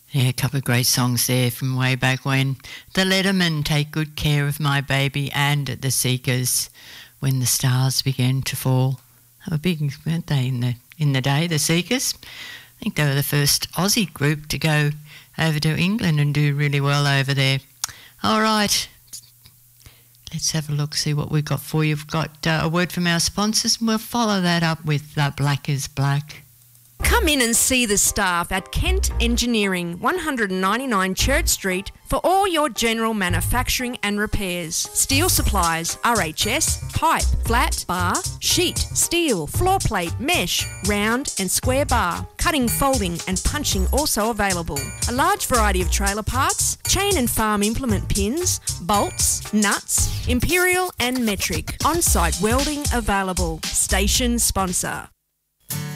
Yeah, a couple of great songs there from way back when. The Lettermen, Take Good Care of My Baby, and The Seekers, When the Stars Began to Fall. They were big, weren't they, in the day, The Seekers? I think they were the first Aussie group to go over to England and do really well over there. All right, let's have a look, see what we've got for you. We've got a word from our sponsors, and we'll follow that up with Black is Black. Come in and see the staff at Kent Engineering, 199 Church Street, for all your general manufacturing and repairs. Steel supplies, RHS, pipe, flat, bar, sheet, steel, floor plate, mesh, round and square bar. Cutting, folding and punching also available. A large variety of trailer parts, chain and farm implement pins, bolts, nuts, imperial and metric. On-site welding available. Station sponsor.